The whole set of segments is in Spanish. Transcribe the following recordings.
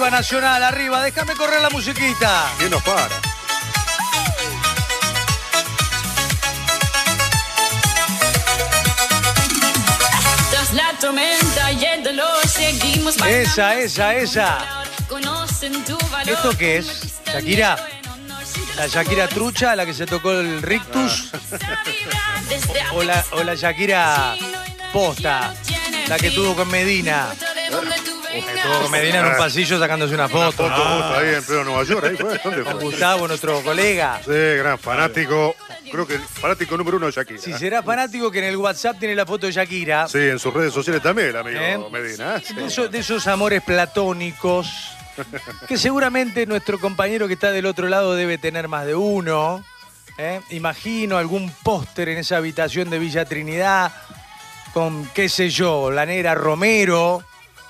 Arriba Nacional, arriba. Déjame correr la musiquita. ¿Quién nos para? Tras la tormenta y el dolor seguimos Esa. Conocen tu valor. ¿Esto qué es? ¿Shakira? ¿La Shakira trucha, la que se tocó el rictus? ¿O la Shakira posta, la que tuvo con Medina? Estuvo con Medina en un pasillo sacándose una foto. Ahí en pleno Nueva York, ahí fue. ¿Dónde Con fue? Gustavo, nuestro colega. Sí, gran fanático. Creo que el fanático número 1 de Shakira. Si será fanático que en el WhatsApp tiene la foto de Shakira. Sí, en sus redes sociales también, el amigo Medina. Sí. De esos amores platónicos que seguramente nuestro compañero que está del otro lado debe tener más de uno. Imagino algún póster en esa habitación de Villa Trinidad con, qué sé yo, la negra Romero.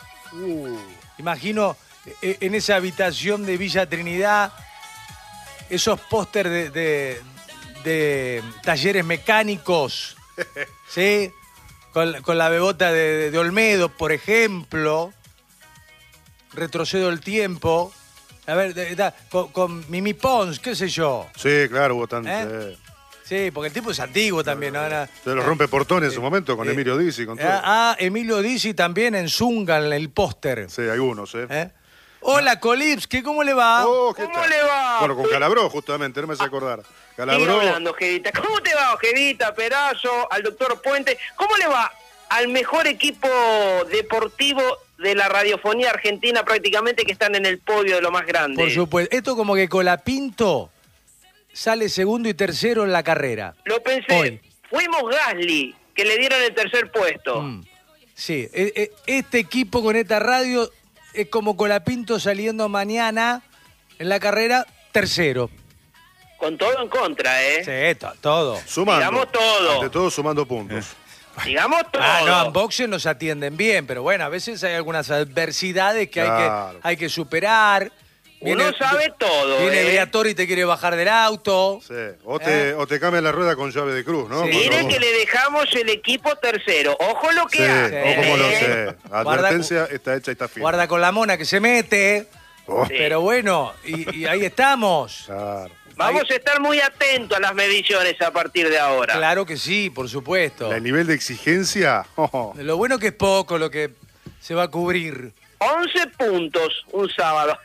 Imagino en esa habitación de Villa Trinidad esos póster de talleres mecánicos, ¿sí? Con la bebota de Olmedo, por ejemplo. Retrocedo el tiempo. A ver, con Mimi Pons, qué sé yo. Sí, claro, hubo tanto. Sí, porque el tipo es antiguo también, ¿no? Se los rompe portones en su momento con Emilio Dizzi, con todo. Emilio Dizzi también en Zunga, en el póster. Sí, algunos, Hola, Kolipski, ¿cómo le va? Oh, ¿qué ¿Cómo tal? le va? Bueno, con Calabró, justamente, no me hace acordar. Sigue Calabró. hablando, Ojedita. ¿Cómo te va, Ojedita, Perazo, al doctor Puente? ¿Cómo le va al mejor equipo deportivo de la radiofonía argentina prácticamente, que están en el podio de lo más grande? Por supuesto. Esto como que Colapinto sale segundo y tercero en la carrera. Lo pensé. Hoy. Fuimos Gasly, que le dieron el tercer puesto. Sí, este equipo con esta radio es como Colapinto saliendo mañana en la carrera tercero. Con todo en contra, ¿eh? Sí, todo. Sumando. Digamos todo. Ante todo, sumando puntos. Digamos todo. No, en boxeo nos atienden bien, pero bueno, a veces hay algunas adversidades que Claro. hay que superar. Uno sabe todo, Viene ¿eh? Briatore y te quiere bajar del auto. Sí. O te cambian la rueda con llave de cruz, ¿no? Sí. Mire que le dejamos el equipo tercero. Ojo lo que Sí, hace. ojo como lo ¿eh? sé. Advertencia está hecha y está firme. Guarda con la mona que se mete. Oh, Sí. Pero bueno, y ahí estamos. claro. Vamos a estar muy atentos a las mediciones a partir de ahora. Claro que sí, por supuesto. El nivel de exigencia. Lo bueno que es poco lo que se va a cubrir. 11 puntos un sábado.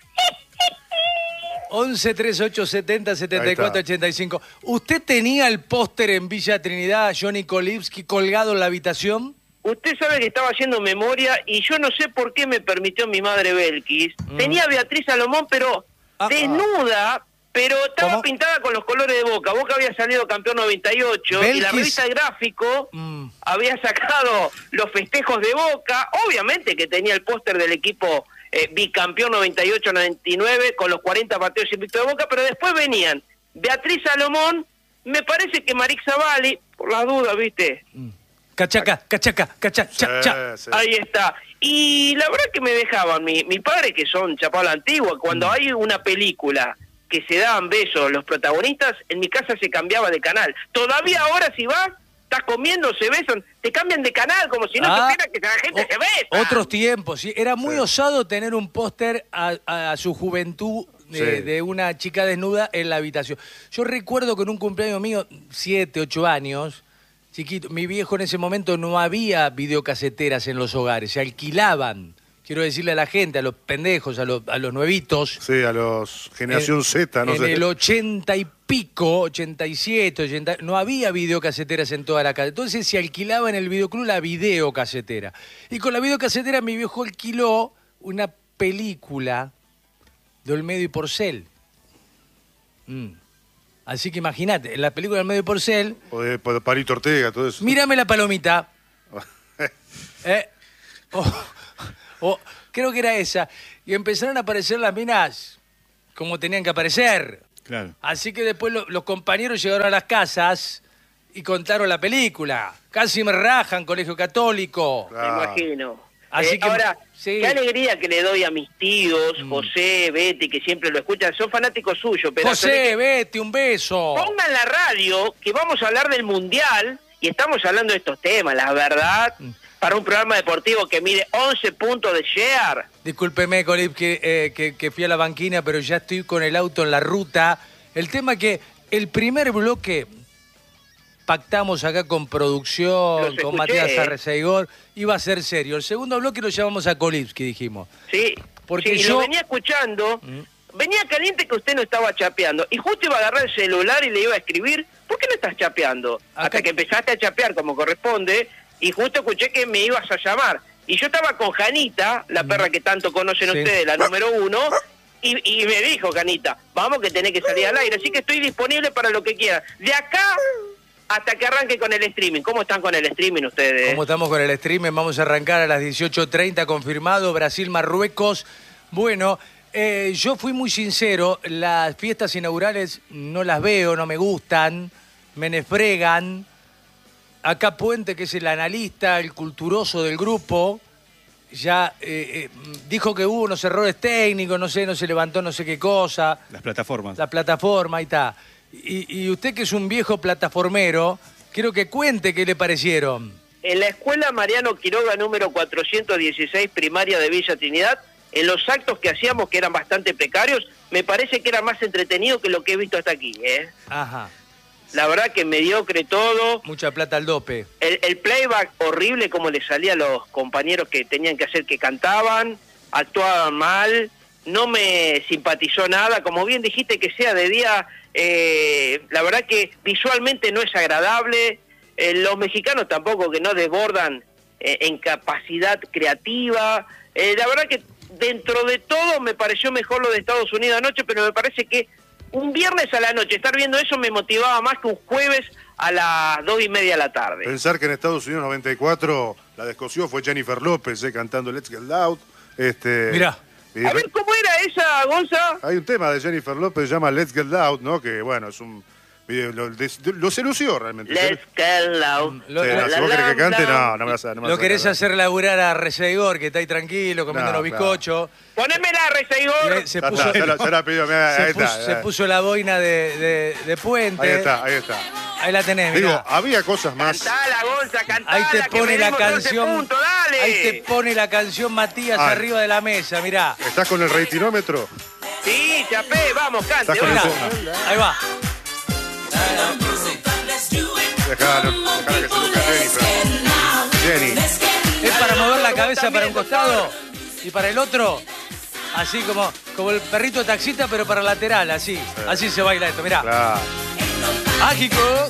11 38 70 74 85. ¿Usted tenía el póster en Villa Trinidad, Johnny Kolipski, colgado en la habitación? Usted sabe que estaba haciendo memoria y yo no sé por qué me permitió mi madre Belkis. Tenía a Beatriz Salomón, pero desnuda, pero estaba ¿Cómo? pintada con los colores de Boca. Boca había salido campeón 98 y la Belkis. revista Gráfico había sacado los festejos de Boca. Obviamente que tenía el póster del equipo bicampeón 98-99 con los 40 partidos invictos de Boca, pero después venían Beatriz Salomón, me parece que Marix Zavalli, por las dudas, ¿viste? Cachaca. Sí. Ahí está. Y la verdad que me dejaban, mi padre, que son chapado a la antigua, cuando hay una película que se daban besos los protagonistas, en mi casa se cambiaba de canal. Todavía ahora si vas, estás comiendo, se besan, te cambian de canal como si no supiera que la gente se besa. Otros tiempos, sí. Era muy osado tener un póster a su juventud de una chica desnuda en la habitación. Yo recuerdo que en un cumpleaños mío, 7, 8 años, chiquito, mi viejo en ese momento no había videocaseteras en los hogares, se alquilaban. Quiero decirle a la gente, a los pendejos, a los nuevitos. Sí, a los generación Z, no en sé. el 80 y pico, 87, 80, no había videocaseteras en toda la casa. Entonces se alquilaba en el videoclub la videocasetera. Y con la videocasetera mi viejo alquiló una película de Olmedo y Porcel. Así que imagínate, la película de Olmedo y Porcel. O de Parito Ortega, todo eso. Mírame la palomita. Creo que era esa. Y empezaron a aparecer las minas como tenían que aparecer. Claro. Así que después los compañeros llegaron a las casas y contaron la película. Casi me rajan, Colegio Católico. Me imagino. Así que, ahora, sí. qué alegría que le doy a mis tíos, José, Betty, que siempre lo escuchan, son fanáticos suyos. Pero José, vete, un beso. pongan la radio, que vamos a hablar del Mundial, y estamos hablando de estos temas, la verdad. para un programa deportivo que mide 11 puntos de share. Discúlpeme, Colip, que fui a la banquina, pero ya estoy con el auto en la ruta. El tema que el primer bloque pactamos acá con producción, con Matías Arreceigor, iba a ser serio. El segundo bloque lo llamamos a Kolipski, dijimos. Sí, porque yo lo venía escuchando, venía caliente que usted no estaba chapeando, y justo iba a agarrar el celular y le iba a escribir, ¿por qué no estás chapeando? Acá... Hasta que empezaste a chapear como corresponde, y justo escuché que me ibas a llamar. Y yo estaba con Janita, la perra que tanto conocen ustedes, la número 1, y me dijo, Janita, vamos que tenés que salir al aire, así que estoy disponible para lo que quieran. De acá hasta que arranque con el streaming. ¿Cómo están con el streaming ustedes? ¿Cómo estamos con el streaming? Vamos a arrancar a las 18:30, confirmado, Brasil-Marruecos. Bueno, yo fui muy sincero, las fiestas inaugurales no las veo, no me gustan, me nefregan. Acá Puente, que es el analista, el culturoso del grupo, ya dijo que hubo unos errores técnicos, no sé, no se levantó no sé qué cosa. Las plataformas. La plataforma, ahí está. Y usted, que es un viejo plataformero, quiero que cuente qué le parecieron. En la escuela Mariano Quiroga número 416, primaria de Villa Trinidad, en los actos que hacíamos, que eran bastante precarios, me parece que era más entretenido que lo que he visto hasta aquí, ¿eh? Ajá. La verdad que mediocre todo. Mucha plata al dope. El playback horrible, como le salía a los compañeros que tenían que hacer, que cantaban, actuaban mal, no me simpatizó nada. Como bien dijiste, que sea de día, la verdad que visualmente no es agradable. Los mexicanos tampoco, que no desbordan en capacidad creativa. La verdad que dentro de todo me pareció mejor lo de Estados Unidos anoche, pero me parece que un viernes a la noche estar viendo eso me motivaba más que un jueves a las 2:30 de la tarde. Pensar que en Estados Unidos 94 la descoció fue Jennifer López cantando Let's Get Loud. Mirá. A ver, ¿cómo era esa, Gonza? Hay un tema de Jennifer López que se llama Let's Get Loud, ¿no? Que bueno, es un video, lo sedució realmente. Let's Get Loud. Si vos querés que cante, no me vas a... Lo querés hacer laburar a Arreceigor, que está ahí tranquilo, comiendo unos bizcochos. Ponémela, Arreceigor. Se puso, se la pidió, se puso la boina de Puente. Ahí está. Ahí la tenés, mirá. Digo, había cosas más. Cantala, Gonza, cantala. Ahí te pone la canción. Puntos, dale. Ahí te pone la canción Matías arriba de la mesa, mirá. ¿Estás con el ratinómetro? Sí, chapé, vamos, cante. Mirá, ahí va. Dejala que se busque Jenny. Es para mover la cabeza para un costado y para el otro, así como el perrito taxista, pero para lateral, así. Así se baila esto, mirá. Claro. Mágico.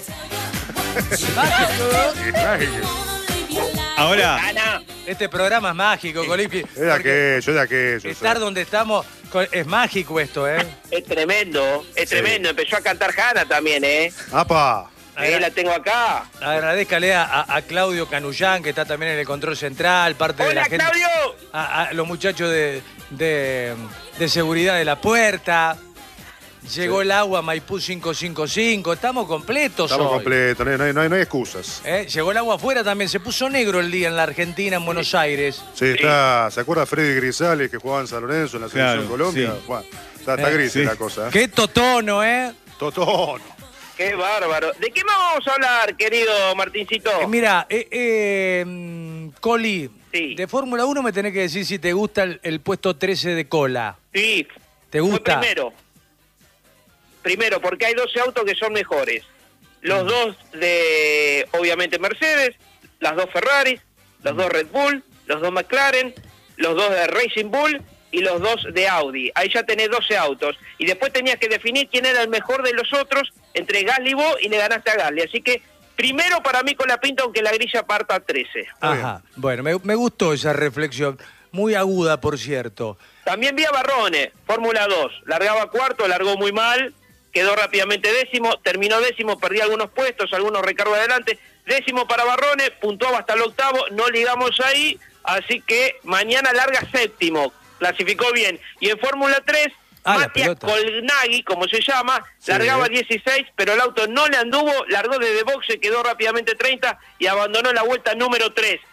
Mágico. Ahora, Este programa es mágico, Colipki. Es de aquello. Estar donde estamos es mágico esto, ¿eh? Es tremendo, es tremendo. Empezó a cantar Hanna también, ¿eh? ¡Apa! La tengo acá. Agradezcale a Claudio Canullán, que está también en el control central, parte de la ¡Hola, gente. Claudio! A los muchachos de seguridad de la puerta. Llegó el agua Maipú 555. Estamos completos Estamos hoy. completos, no hay excusas. Llegó el agua afuera también. Se puso negro el día en la Argentina, en Buenos Aires. Sí, está. ¿Se acuerda Freddy Grisales que jugaba en San Lorenzo en la selección Colombia? Sí. Bueno, está gris la cosa. Qué totono, ¿eh? Totono. Qué bárbaro. ¿De qué más vamos a hablar, querido Martincito? Mira, Coli, Sí. de Fórmula 1 me tenés que decir si te gusta el puesto 13 de cola. Sí. ¿Te gusta? Fue primero, porque hay 12 autos que son mejores. Los dos de, obviamente, Mercedes, las dos Ferraris, los dos Red Bull, los dos McLaren, los dos de Racing Bull y los dos de Audi. Ahí ya tenés 12 autos. Y después tenías que definir quién era el mejor de los otros entre Gasly y vos, y le ganaste a Gasly. Así que primero para mí con la pinta, aunque la grilla parta 13. Ajá. Bueno, me gustó esa reflexión. Muy aguda, por cierto. También vi a Barrone, Fórmula 2. Largaba cuarto, largó muy mal, quedó rápidamente décimo, terminó décimo, perdí algunos puestos, algunos recargos adelante. Décimo para Barrone, puntuaba hasta el octavo, no ligamos ahí, así que mañana larga séptimo, clasificó bien. Y en Fórmula 3, Matías Colnaghi, como se llama, largaba 16, pero el auto no le anduvo, largó desde boxe, quedó rápidamente 30 y abandonó la vuelta número 3.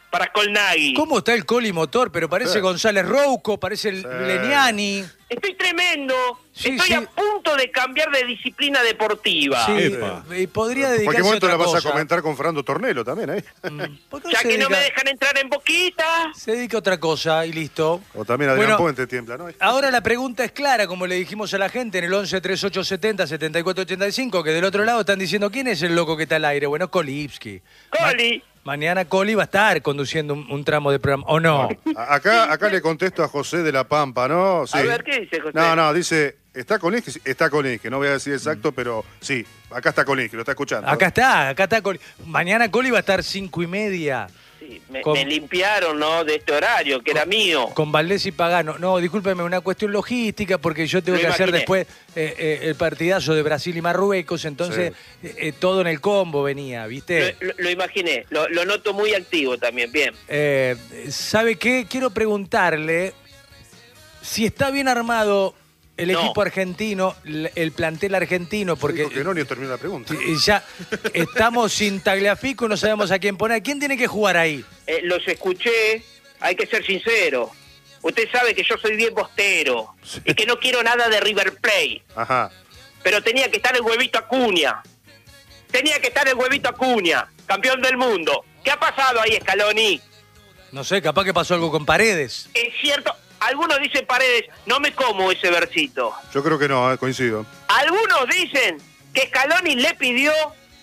para Scolnaghi. ¿Cómo está el Coli Motor? Pero parece Sí. González Rouco, parece el Leniani. Estoy tremendo. Sí, Estoy sí. a punto de cambiar de disciplina deportiva. Sí, Epa. y podría ¿En dedicarse cualquier momento a la otra vas cosa. a comentar con Fernando Tornelo también, ¿eh? ¿Por qué no Ya se que no me dedica- dejan entrar en Boquita. Se dedica a otra cosa y listo. O también Adrián Bueno, Puente tiembla, ¿no? Ahora la pregunta es clara, como le dijimos a la gente en el 11 3870 7485, que del otro lado están diciendo quién es el loco que está al aire. Bueno, Kolipski. Coli. Mañana Coli va a estar conduciendo un tramo de programa, ¿o no? Acá le contesto a José de la Pampa, ¿no? Sí. A ver, ¿qué dice José? No, dice, ¿está Kolinsky? Está Kolinsky, no voy a decir exacto, pero sí, acá está Kolinsky, lo está escuchando. Acá está Coli. Mañana Coli va a estar 5:30 Sí, Con- me limpiaron, ¿no? De este horario, que era mío. con Valdés y Pagano. No, discúlpeme, una cuestión logística, porque yo tengo Lo que hacer imaginé. después el partidazo de Brasil y Marruecos, entonces todo en el combo venía, ¿viste? Lo imaginé, lo noto muy activo también, bien. ¿Sabe qué? Quiero preguntarle si está bien armado el No. equipo argentino, el plantel argentino, porque Dijo que no, ni terminó la pregunta. ya estamos sin Tagliafico, no sabemos a quién poner. ¿Quién tiene que jugar ahí? Los escuché, hay que ser sincero. Usted sabe que yo soy bien bostero y que no quiero nada de River Plate, Ajá. pero tenía que estar el huevito Acuña. Tenía que estar el huevito Acuña, campeón del mundo. ¿Qué ha pasado ahí, Scaloni? No sé, capaz que pasó algo con Paredes. Es cierto, algunos dicen Paredes, no me como ese versito. Yo creo que no, coincido. Algunos dicen que Scaloni le pidió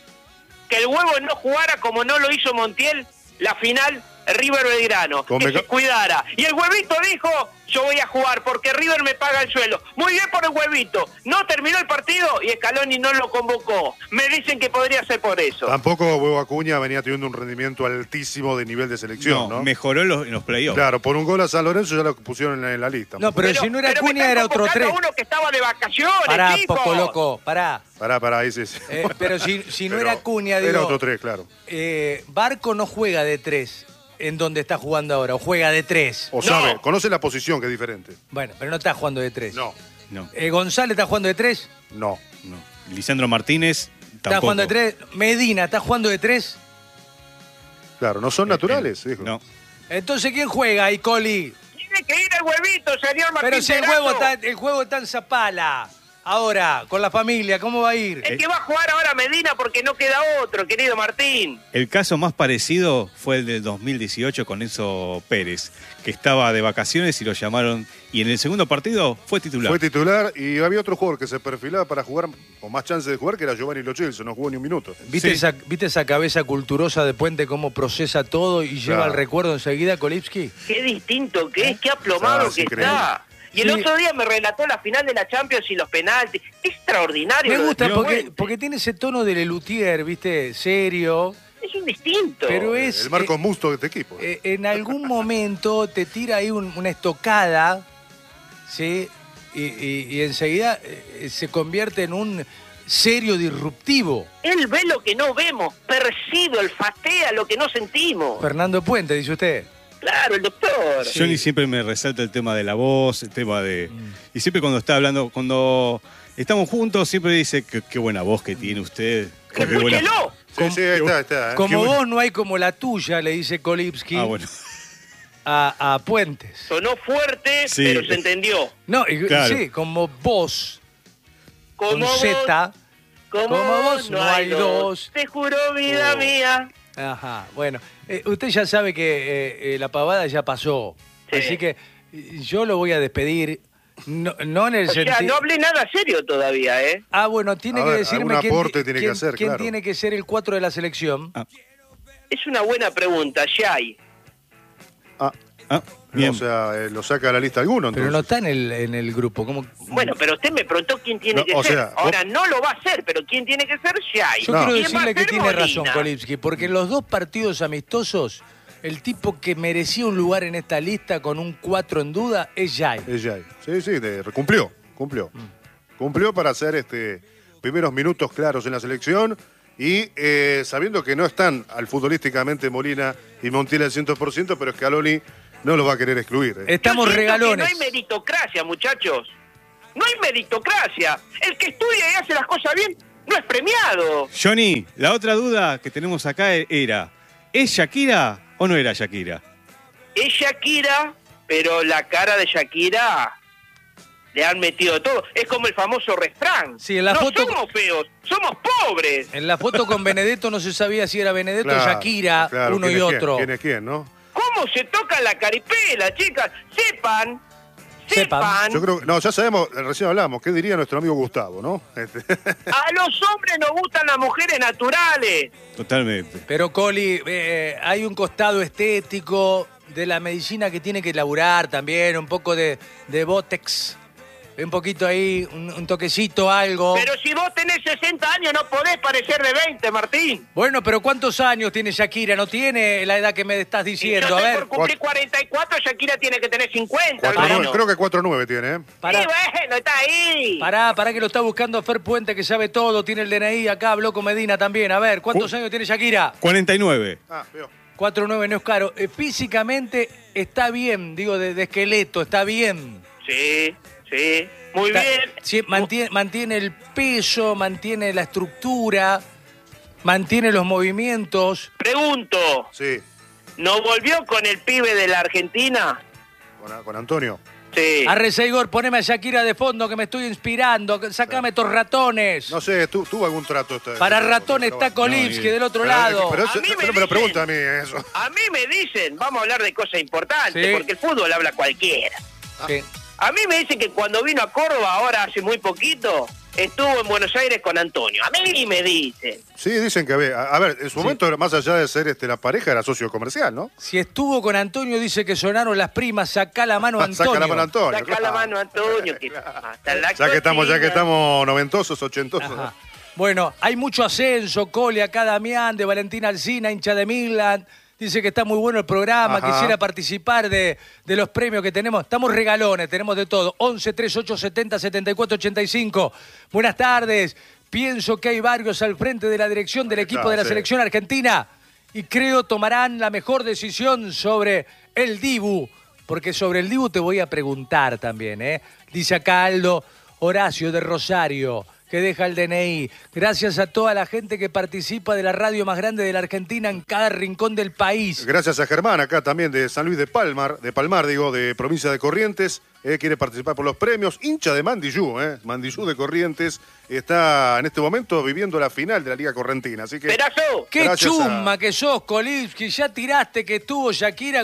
que el huevo no jugara como no lo hizo Montiel la final River Belgrano, Con que Beca- se cuidara. Y el huevito dijo, yo voy a jugar porque River me paga el sueldo. Muy bien por el huevito. No terminó el partido y Scaloni no lo convocó. Me dicen que podría ser por eso. Tampoco Huevo Acuña venía teniendo un rendimiento altísimo de nivel de selección, ¿no? Mejoró en los playoffs. Claro, por un gol a San Lorenzo ya lo pusieron en la lista. No, pero si no era me Acuña están era otro convocando 3. a uno que estaba de vacaciones, Pará, chicos. poco loco, pará. Pará, ahí sí. Pero si no Pero era Acuña, digo, era otro 3, claro. Barco no juega de 3 en donde está jugando ahora, o juega de 3. O No. sabe, conoce la posición, que es diferente. Bueno, pero no está jugando de 3. No, No, González está jugando de 3. no. no. Lisandro Martínez Está tampoco. jugando de 3. Medina está jugando de 3. Claro, no son naturales, dijo. No. Entonces, ¿quién juega ahí, Coli? Tiene que ir el huevito, señor Martín Pero si el Perazo. juego está en Zapala. Ahora, con la familia, ¿cómo va a ir? El que va a jugar ahora Medina porque no queda otro, querido Martín. El caso más parecido fue el del 2018 con Enzo Pérez, que estaba de vacaciones y lo llamaron. Y en el segundo partido fue titular. Fue titular y había otro jugador que se perfilaba para jugar, con más chances de jugar, que era Giovanni Lo Celso, no jugó ni un minuto. ¿Viste, Sí. ¿Viste esa cabeza culturosa de Puente cómo procesa todo y lleva Claro. el recuerdo enseguida, Kolipski? Qué distinto que es, qué aplomado Claro, es que increíble. está. Y el Sí. otro día me relató la final de la Champions y los penaltis. Extraordinario. Me lo de gusta Puente. porque tiene ese tono de Lelutier, ¿viste? Serio. Es un distinto. Pero es... El Marcos Musto de este equipo. En algún momento te tira ahí una estocada, ¿sí? Y enseguida se convierte en un serio disruptivo. Él ve lo que no vemos, percibe, olfatea lo que no sentimos. Fernando Puente, dice usted. Claro, el doctor. Sí. Johnny siempre me resalta el tema de la voz, el tema de... Y siempre cuando está hablando, cuando estamos juntos, siempre dice qué buena voz que tiene usted. Qué buena... Escúchelo. Sí, ahí está. Como bueno. vos no hay como la tuya, le dice Kolipski Ah, bueno. a Puentes. Sonó fuerte, Sí. pero se entendió. No, Claro. sí, como vos, con Como Z. como vos no hay dos. Te juro, vida mía. Ajá, bueno. Usted ya sabe que la pavada ya pasó. Sí. Así que yo lo voy a despedir. No en el O sea, sentido... no hablé nada serio todavía, ¿eh? Ah, bueno, tiene A que ver, decirme algún quién, aporte tiene que quién- hacer, quién claro. tiene que ser el 4 de la selección. Es una buena pregunta, Yay. Bien. O sea, lo saca a la lista alguno, Pero entonces. no está en el grupo. ¿Cómo? Bueno, pero usted me preguntó quién tiene No, que o ser. sea, Ahora no lo va a hacer, pero ¿quién tiene que ser? Yay. Yo No. quiero ¿Quién va a decirle que ser? tiene Molina? razón, Kolipski, porque en los dos partidos amistosos, el tipo que merecía un lugar en esta lista con un 4 en duda es Jai. Es Jay. Sí, cumplió. Cumplió para hacer primeros minutos claros en la selección y sabiendo que no están al futbolísticamente Molina y Montiel al 100%, pero Scaloni no los va a querer excluir. Estamos Yo siento regalones. que no hay meritocracia, muchachos. No hay meritocracia. El que estudia y hace las cosas bien no es premiado. Johnny, la otra duda que tenemos acá era, ¿es Shakira ¿O no era Shakira? Es Shakira, pero la cara de Shakira le han metido todo. Es como el famoso refrán. Sí, en la no foto... somos feos, somos pobres. En la foto con Benedetto no se sabía si era Benedetto o Shakira, claro, uno y ¿quién es otro. ¿Quién es quién, no? ¿Cómo se toca la caripela, chicas? Sepan. Yo creo que, no, ya sabemos, recién hablamos, ¿qué diría nuestro amigo Gustavo, no? A los hombres nos gustan las mujeres naturales. Totalmente. Pero, Coli, hay un costado estético de la medicina que tiene que laburar también, un poco de Botex, un poquito ahí, un toquecito, algo. Pero si vos tenés 60 años no podés parecer de 20, Martín. Bueno, pero ¿cuántos años tiene Shakira? No tiene la edad que me estás diciendo. Yo A estoy ver, por cumplir 44, Shakira tiene que tener 50. 4-9, hermano. creo que 4-9 tiene, ¿eh? pará, Sí, bueno, está ahí. pará que lo está buscando Fer Puente, que sabe todo, tiene el DNI acá, habló con Medina también. A ver, ¿cuántos años tiene Shakira? 49. Ah, veo. 4'9", no es caro. Físicamente está bien, digo, de esqueleto, está bien. Sí, sí, muy Está- bien. sí, mantiene el peso, mantiene la estructura, mantiene los movimientos. Pregunto, Sí, ¿no volvió con el pibe de la Argentina? con Antonio. Sí. Arre Seigor, poneme a Shakira de fondo que me estoy inspirando. Sacame estos ratones. No sé, tuvo algún trato. Para ratones está Kolipski del otro lado. Pero, A mí me no me lo dicen- pregunta a mí eso. A mí me dicen, vamos a hablar de cosas importantes, Sí. porque el fútbol habla cualquiera. Sí. A mí me dicen que cuando vino a Córdoba, ahora hace muy poquito, estuvo en Buenos Aires con Antonio. A mí me dicen. Sí, dicen que a ver, en su momento, más allá de ser la pareja, era socio comercial, ¿no? Si estuvo con Antonio, dice que sonaron las primas, sacá la mano a Antonio. Saca la mano Antonio. Saca claro. la mano Antonio, que hasta en la Ya que cocina. estamos noventosos, ochentosos. Ajá. Bueno, hay mucho ascenso, Cole, acá Damián, de Valentina Alsina, hincha de Milan. Dice que está muy bueno el programa, Ajá. quisiera participar de los premios que tenemos. Estamos regalones, tenemos de todo. 11 38 70 74 85. Buenas tardes. Pienso que hay varios al frente de la dirección del equipo de la sí. selección argentina y creo tomarán la mejor decisión sobre el Dibu, porque sobre el Dibu te voy a preguntar también, ¿eh? Dice acá Aldo Horacio de Rosario, que deja el DNI. Gracias a toda la gente que participa de la radio más grande de la Argentina en cada rincón del país. Gracias a Germán, acá también de San Luis de Palmar, de provincia de Corrientes, quiere participar por los premios, hincha de Mandillú, Mandillú de Corrientes, está en este momento viviendo la final de la Liga Correntina, así que... Perazo, ¡Qué Gracias chumba que sos, Kolipski! Ya tiraste que estuvo Shakira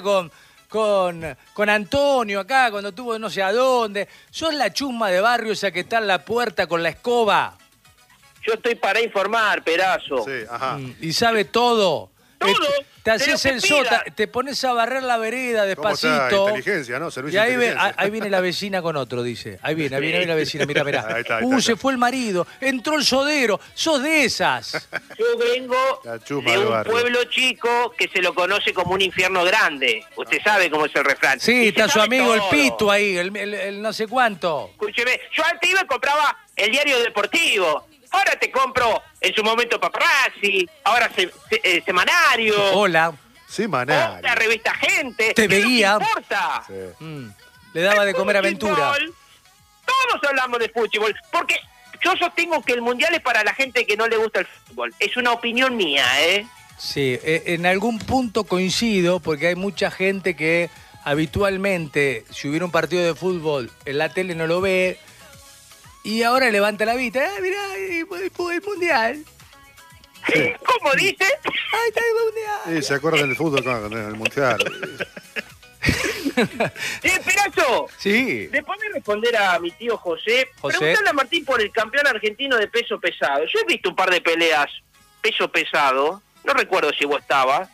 con Antonio acá, cuando estuvo no sé a dónde. Sos la chumba de barrio esa que está en la puerta con la escoba. yo estoy para informar, Perazo. Sí, ajá. Y sabe todo. Todo, Te de lo haces que el sota, pida. te pones a barrer la vereda ¿Cómo está? despacito. Inteligencia, ¿no? Servicio Y ahí, de inteligencia. ahí viene la vecina con otro, dice. Ahí viene la vecina, mirá. Ahí está, ahí está. Se fue el marido, entró el sodero. Sos de esas. Yo vengo La chuma de del un barrio. pueblo chico que se lo conoce como un infierno grande. Usted sabe cómo es el refrán. Sí, Y está se su sabe amigo el todo. Pito ahí, el no sé cuánto. Escúcheme, yo antes iba y compraba el diario deportivo. Ahora te compro en su momento Paparazzi, ahora Semanario, Hola. Sí, maná. la revista Gente. Te ¿Qué es lo que veía. importa? Sí. Le daba de comer El aventura. fútbol, todos hablamos de fútbol, porque yo sostengo que el mundial es para la gente que no le gusta el fútbol. Es una opinión mía, ¿eh? Sí, en algún punto coincido, porque hay mucha gente que habitualmente, si hubiera un partido de fútbol, en la tele no lo ve, y ahora levanta la vista. Mirá, el mundial. ¿Cómo dice? Ahí está el mundial. Sí, se acuerdan del fútbol con el mundial. Perazo, Sí. después de responder a mi tío José, José. preguntarle a Martín por el campeón argentino de peso pesado. Yo he visto un par de peleas peso pesado, no recuerdo si vos estabas,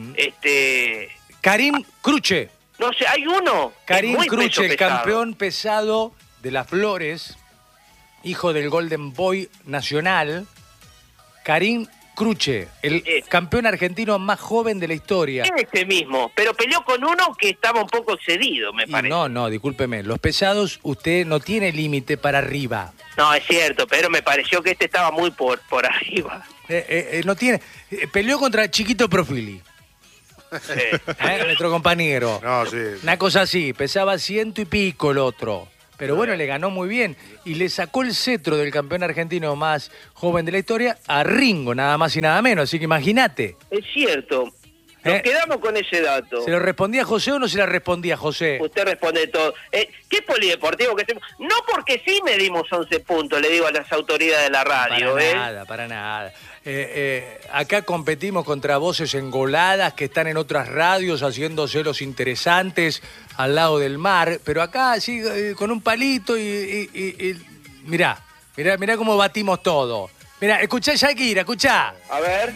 Karim Cruche. no sé, hay uno que es Karim muy Cruche, peso el pesado. campeón pesado de las Flores, hijo del Golden Boy nacional. Karim Cruche, el campeón argentino más joven de la historia. Ese mismo, pero peleó con uno que estaba un poco excedido, me Y parece. no, discúlpeme. Los pesados, usted no tiene límite para arriba. No, es cierto, pero me pareció que este estaba muy por arriba. No tiene. Peleó contra Chiquito Profili, Sí. nuestro compañero. No, sí. Una cosa así, pesaba 100 y pico el otro. Pero bueno, le ganó muy bien. Y le sacó el cetro del campeón argentino más joven de la historia a Ringo, nada más y nada menos. Así que imagínate. Es cierto. Nos quedamos con ese dato. ¿Se lo respondía José o no se la respondía José? Usted responde todo. ¿Qué polideportivo que hacemos? No porque sí medimos 11 puntos, le digo a las autoridades de la radio. Para nada. Acá competimos contra voces engoladas que están en otras radios haciéndose los interesantes al lado del mar, pero acá sí, con un palito y mirá cómo batimos todo. Mirá, escuchá Shakira, escuchá. A ver.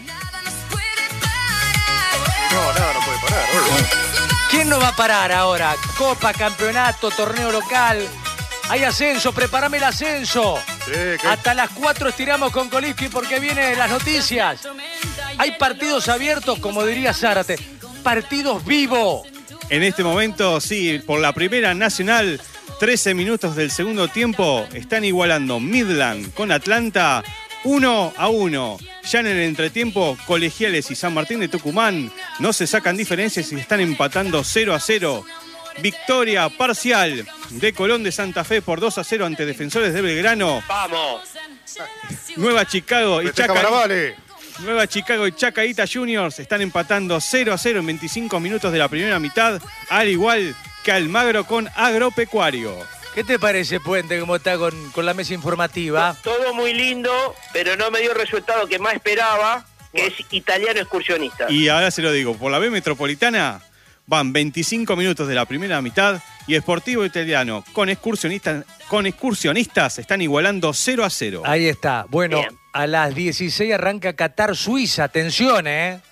No, nada, no puede parar. Obvio. ¿Quién no va a parar ahora? Copa, campeonato, torneo local. Hay ascenso, prepárame el ascenso. Sí, ¿qué? Hasta las 4 estiramos con Kolisky porque vienen las noticias. Hay partidos abiertos, como diría Zárate. Partidos vivos. En este momento, sí, por la primera nacional, 13 minutos del segundo tiempo, están igualando Midland con Atlanta 1-1. Ya en el entretiempo, Colegiales y San Martín de Tucumán no se sacan diferencias y están empatando 0-0. Victoria parcial de Colón de Santa Fe por 2-0 ante Defensores de Belgrano. ¡Vamos! Nueva Chicago y Nueva Chicago y Chacaita Juniors están empatando 0-0 en 25 minutos de la primera mitad, al igual que Almagro con Agropecuario. ¿Qué te parece, Puente, cómo está con la mesa informativa? Todo muy lindo, pero no me dio el resultado que más esperaba, que es Italiano Excursionista. Y ahora se lo digo, por la B Metropolitana van 25 minutos de la primera mitad y Sportivo Italiano con excursionistas están igualando 0-0. Ahí está. Bueno, bien. A las 16 arranca Qatar-Suiza. Atención,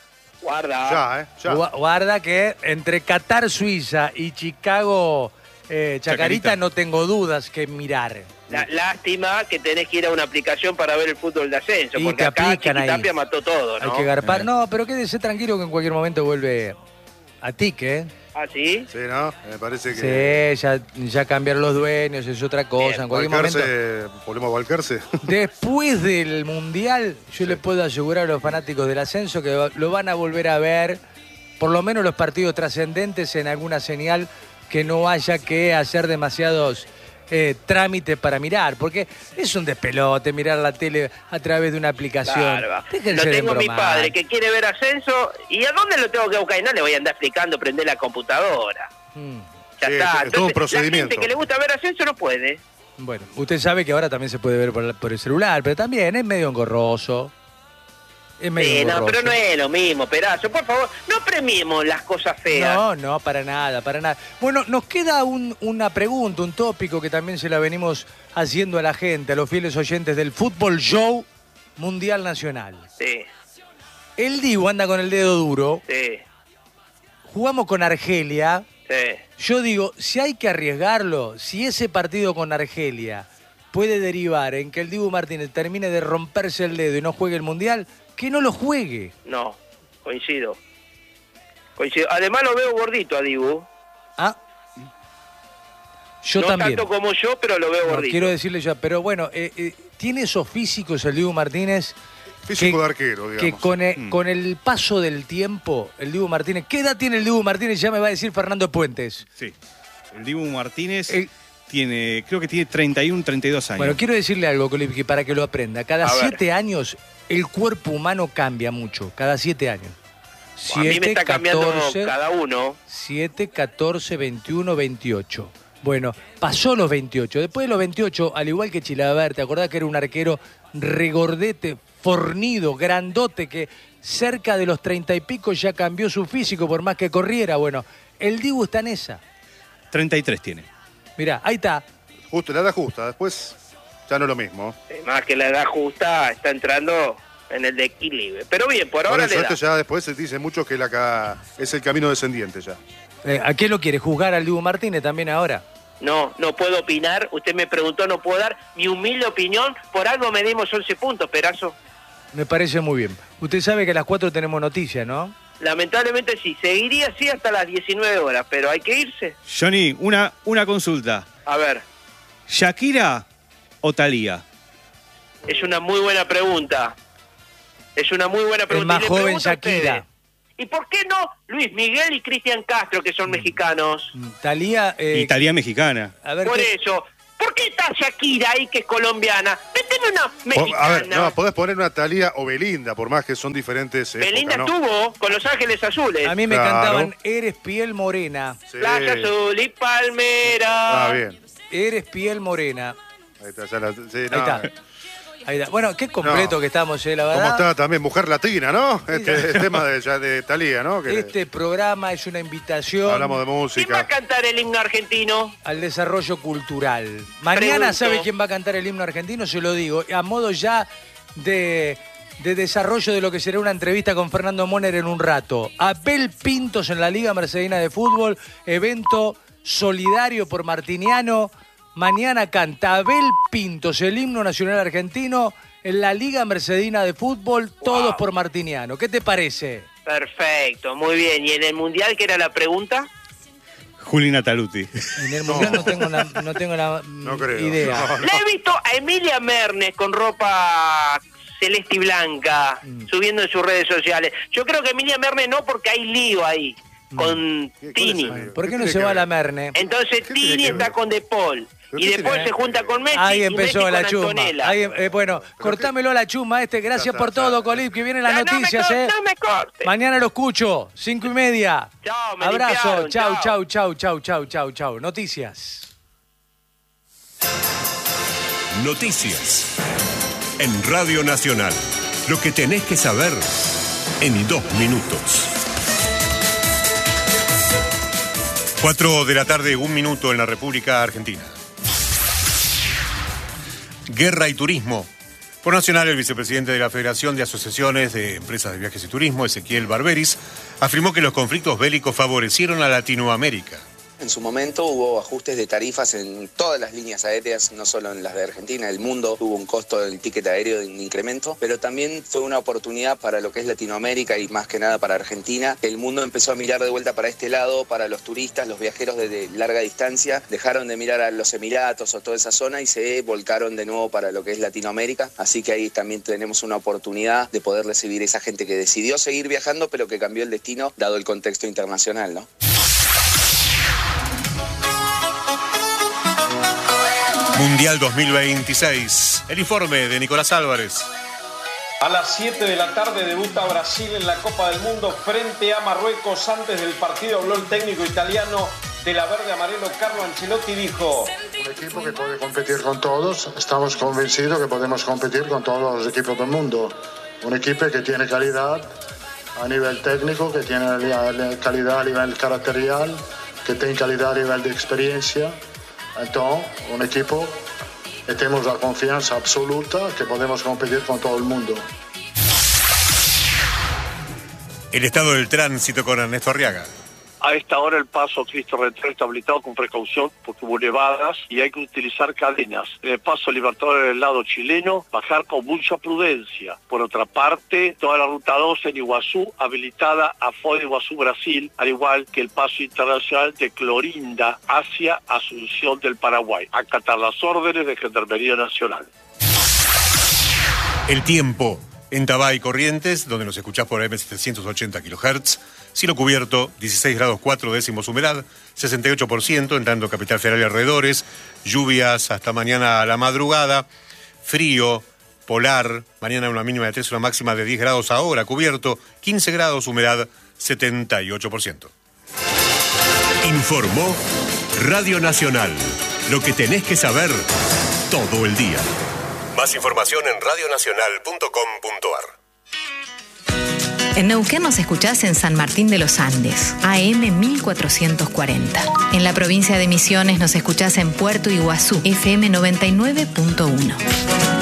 Guarda. Ya. Guarda que entre Qatar-Suiza y Chicago... Chacarita, no tengo dudas que mirar. Lástima que tenés que ir a una aplicación para ver el fútbol de ascenso, Y porque te acá aplican ahí. Chiquitapia mató todo, ¿no? Hay que garpar. No, pero quédese tranquilo que en cualquier momento vuelve a TIC, ¿Ah, sí? Sí, ¿no? Me parece que... Sí, ya cambiaron los dueños, es otra cosa. Bien. En cualquier momento. Volvemos a Balcarce. Después del Mundial, yo les puedo asegurar a los fanáticos del ascenso que lo van a volver a ver, por lo menos los partidos trascendentes en alguna señal que no haya que hacer demasiados trámites para mirar, porque es un despelote mirar la tele a través de una aplicación. Claro. Déjense Lo de tengo a mi embromar. padre que quiere ver ascenso, ¿y a dónde lo tengo que buscar? Y no le voy a andar explicando, prender la computadora. Ya Sí, está. es todo un Entonces, procedimiento. la gente que le gusta ver ascenso no puede. Bueno, usted sabe que ahora también se puede ver por el celular, pero también es medio engorroso. Es medio Sí, no, engorroso. pero no es lo mismo, Perazo. Por favor, no premiemos las cosas feas. No, para nada. Bueno, nos queda una pregunta, un tópico que también se la venimos haciendo a la gente, a los fieles oyentes del Fútbol Show Mundial Nacional. Sí, El Dibu anda con el dedo duro, sí, jugamos con Argelia. sí. Yo digo, si hay que arriesgarlo, si ese partido con Argelia puede derivar en que el Dibu Martínez termine de romperse el dedo y no juegue el Mundial, que no lo juegue. No, coincido. Además lo veo gordito a Dibu. Ah, yo no también. tanto como yo, pero lo veo No, gordito. quiero decirle yo, pero bueno, tiene esos físicos el Dibu Martínez. Físico de arquero, Que digamos. con el paso del tiempo, el Dibu Martínez. ¿Qué edad tiene el Dibu Martínez? Ya me va a decir Fernando Puentes. Sí. El Dibu Martínez El- creo que tiene 31, 32 años. Bueno, quiero decirle algo, Colipki, para que lo aprenda. Cada A ver. 7 años el cuerpo humano cambia mucho. Cada 7 años. A mí me está cambiando 14, cada uno. 7, 14, 21, 28. Bueno, pasó los 28. Después de los 28, al igual que Chilaver, ¿te acordás que era un arquero regordete, fornido, grandote, que cerca de los 30 y pico ya cambió su físico por más que corriera? Bueno, el Dibu está en esa. 33 tiene. Mirá, ahí está. Justo, la edad justa. Después ya no es lo mismo. Más que la edad justa, está entrando en el declive. Pero bien, por Por ahora eso le esto da. ya después se dice mucho que es el camino descendiente ya. ¿A qué lo quiere? ¿Juzgar al Dibu Martínez también ahora? No puedo opinar. Usted me preguntó, no puedo dar mi humilde opinión. Por algo medimos 11 puntos, Perazo. Me parece muy bien. Usted sabe que a las 4 tenemos noticias, ¿no? Lamentablemente sí, seguiría así hasta las 19 horas, pero hay que irse. Johnny, una consulta. A ver, ¿Shakira o Thalía? es una muy buena pregunta. Es una muy buena pregunta. más Y le joven pregunto a Shakira. ustedes, ¿y por qué no Luis Miguel y Cristian Castro, que son mexicanos? Thalía... Italia mexicana. a ver, Por ¿qué? eso, ¿Por qué está Shakira ahí, que es colombiana? Méteme una mexicana. A ver, no, podés poner una Thalía o Belinda, por más que son diferentes Belinda épocas, ¿no? estuvo con Los Ángeles Azules. A mí me Claro. cantaban Eres piel morena. Sí. Playa Azul y Palmera. Ah, bien. Eres piel morena. Ahí está, ya sí, Ahí no. está. Ahí está. Bueno, qué completo No. que estamos, la verdad. ¿Cómo está también Mujer Latina, no? El tema de Thalía, ¿no? Que Este programa es una invitación hablamos de ¿Quién va a música. cantar el himno argentino? al desarrollo cultural. Mañana, Pregunto. ¿sabe quién va a cantar el himno argentino? Se lo digo. A modo ya de desarrollo de lo que será una entrevista con Fernando Moner en un rato. Abel Pintos en la Liga Mercedina de Fútbol, evento solidario por Martiniano. Mañana canta Abel Pintos el himno nacional argentino en la Liga Mercedina de Fútbol, todos por Martiniano. ¿Qué te parece? Perfecto, muy bien. ¿Y en el Mundial qué era la pregunta? Julina Taluti. En el Mundial no tengo la No creo. idea. No. La he visto a Emilia Mernes con ropa celeste y blanca, subiendo en sus redes sociales. Yo creo que Emilia Mernes no, porque hay lío ahí con ¿Cuál es Tini. el lío? ¿Por qué no tiene se que va a ver? la Merne? Entonces ¿Qué tiene Tini que está ver? con De Paul. ¿Pero Y qué después tiene se que junta ver? con Messi. Ahí y empezó Messi la con chuma. Antonella. Ahí, bueno, cortámelo la chuma que gracias por todo, Colip, que vienen las Ya, noticias, no me corte. Mañana lo escucho, 5:30. Chao, me Abrazo, limpiaron, chau. Noticias. Noticias. En Radio Nacional. Lo que tenés que saber en 2 minutos. 4 de la tarde, 1 minuto en la República Argentina. Guerra y turismo. Por Nacional, el vicepresidente de la Federación de Asociaciones de Empresas de Viajes y Turismo, Ezequiel Barberis, afirmó que los conflictos bélicos favorecieron a Latinoamérica. En su momento hubo ajustes de tarifas en todas las líneas aéreas, no solo en las de Argentina, el mundo. Hubo un costo del ticket aéreo de un incremento, pero también fue una oportunidad para lo que es Latinoamérica y más que nada para Argentina. El mundo empezó a mirar de vuelta para este lado, para los turistas, los viajeros de larga distancia. Dejaron de mirar a los Emiratos o toda esa zona y se volcaron de nuevo para lo que es Latinoamérica. Así que ahí también tenemos una oportunidad de poder recibir esa gente que decidió seguir viajando, pero que cambió el destino dado el contexto internacional, ¿no? Mundial 2026. El informe de Nicolás Álvarez. A las 7 de la tarde debuta Brasil en la Copa del Mundo frente a Marruecos. Antes del partido habló el técnico italiano de la verde amarelo, Carlo Ancelotti, dijo: un equipo que puede competir con todos. Estamos convencidos que podemos competir con todos los equipos del mundo. Un equipo que tiene calidad a nivel técnico, que tiene calidad a nivel caracterial, que tiene calidad a nivel de experiencia. Entonces, un equipo que tenemos la confianza absoluta que podemos competir con todo el mundo. El estado del tránsito con Ernesto Arriaga. A esta hora el paso a Cristo Redentor está habilitado con precaución porque hubo nevadas y hay que utilizar cadenas. En el paso Libertador del lado chileno, bajar con mucha prudencia. Por otra parte, toda la ruta 2 en Iguazú habilitada a Foz de Iguazú, Brasil, al igual que el paso internacional de Clorinda hacia Asunción del Paraguay. Acatar las órdenes de Gendarmería Nacional. El tiempo en Tabay y Corrientes, donde nos escuchás por AM780 kHz. Cielo cubierto, 16 grados 4 décimos humedad, 68%, en tanto Capital Federal y alrededores. Lluvias hasta mañana a la madrugada. Frío, polar, mañana una mínima de 3, una máxima de 10 grados ahora, cubierto, 15 grados, humedad 78%. Informó Radio Nacional. Lo que tenés que saber todo el día. Más información en radionacional.com.ar. En Neuquén nos escuchás en San Martín de los Andes, AM 1440. En la provincia de Misiones nos escuchás en Puerto Iguazú, FM 99.1.